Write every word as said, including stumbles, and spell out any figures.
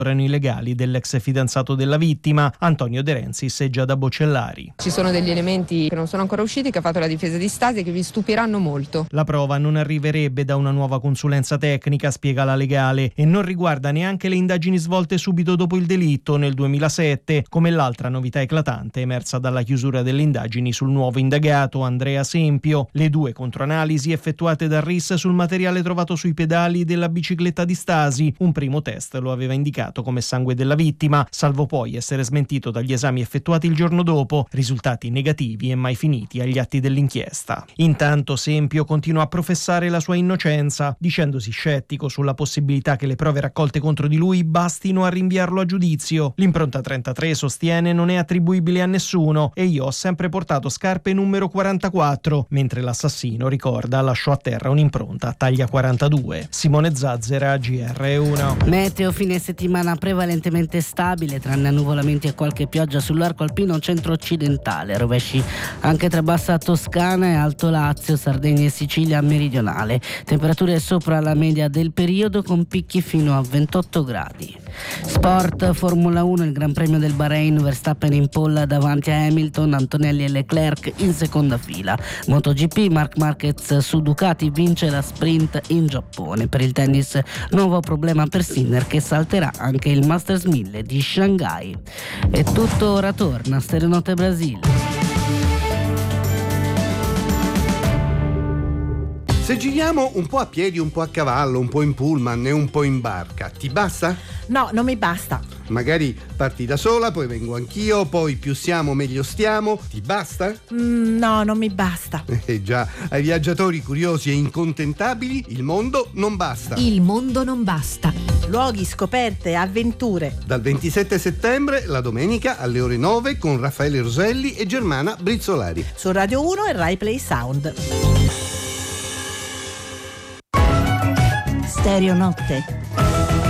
erano i legali dell'ex fidanzato della vittima, Antonio De Renzis e Giada Bocellari. Ci sono degli elementi che non sono ancora usciti, che ha fatto la difesa di Stasi e che vi stupiranno molto. La prova non arriverebbe da una nuova consulenza tecnica, spiega la legale, e non riguarda neanche le indagini svolte subito dopo il delitto nel duemilasette, come l'altra novità eclatante emersa dalla chiusura delle indagini sul nuovo indagato Andrea Sempio. Le due controanalisi effettuate dal R I S sul materiale trovato sui pedali della bicicletta di Stasi. Un primo test lo aveva indicato come sangue della vittima, salvo poi essere smentito dagli esami effettuati il giorno dopo, risultati negativi e mai finiti agli atti dell'inchiesta. Intanto Sempio continua a professare la sua innocenza, dicendosi scettico sulla possibilità che le prove raccolte contro di lui bastino a rinviarlo a giudizio. L'impronta trentatré sostiene non è attribuibile a nessuno e io ho sempre portato scarpe numero quarantaquattro, mentre l'assassino, ricorda, lasciò a terra un'impronta taglia quarantadue. Simone Zazzera, G R uno. Meteo fine settimana prevalentemente stabile, tranne annuvolamenti e qualche pioggia sull'arco alpino centro-occidentale, rovesci anche tra bassa Toscana e Alto Lazio, Sardegna e Sicilia meridionale. Temperature sopra la media del periodo con picchi fino a ventotto gradi. Sport, Formula uno, il Gran Premio del Bahrain, Verstappen in pole davanti a Hamilton, Antonelli e Leclerc in seconda fila. MotoGP, Marc Marquez su Ducati vince la sprint in Giappone. Per il tennis, nuovo problema per Sinner che salterà anche il Masters mille di Shanghai. E tutto, ora torna Stereonote Brasile. Se giriamo un po' a piedi, un po' a cavallo, un po' in pullman e un po' in barca, ti basta? No, non mi basta. Magari parti da sola, poi vengo anch'io, poi più siamo meglio stiamo, ti basta? Mm, no, non mi basta. Eh già, ai viaggiatori curiosi e incontentabili il mondo non basta. Il mondo non basta. Luoghi, scoperte, avventure. Dal ventisette settembre, la domenica alle ore nove con Raffaele Roselli e Germana Brizzolari. Su Radio uno e Rai Play Sound. Stereonotte.